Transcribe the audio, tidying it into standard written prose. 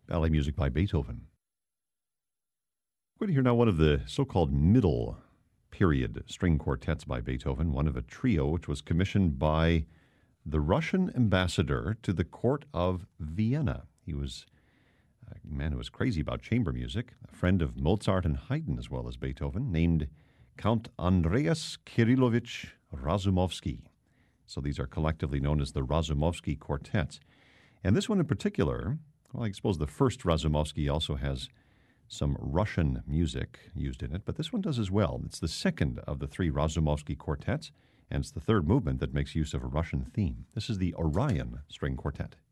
ballet music by Beethoven. We're going to hear now one of the so-called middle period string quartets by Beethoven, one of a trio which was commissioned by the Russian ambassador to the court of Vienna. He was a man who was crazy about chamber music, a friend of Mozart and Haydn as well as Beethoven, named Count Andreas Kirillovich Razumovsky. So these are collectively known as the Razumovsky quartets. And this one in particular, well, I suppose the first Razumovsky also has some Russian music used in it, but this one does as well. It's the second of the three Razumovsky quartets, and it's the third movement that makes use of a Russian theme. This is the Orion String Quartet.